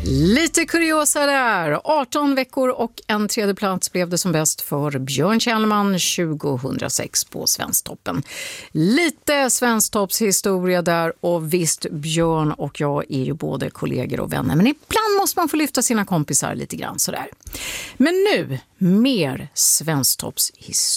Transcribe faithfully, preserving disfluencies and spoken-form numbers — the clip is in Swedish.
Lite kuriosa där. arton veckor och en tredje plats blev det som bäst för Björn Kjellman tjugohundrasex på Svensktoppen. Lite Svensktoppshistoria där, och visst, Björn och jag är ju både kollegor och vänner, men ibland måste man få lyfta sina kompisar lite grann sådär. Men nu, mer Svensktoppshistoria.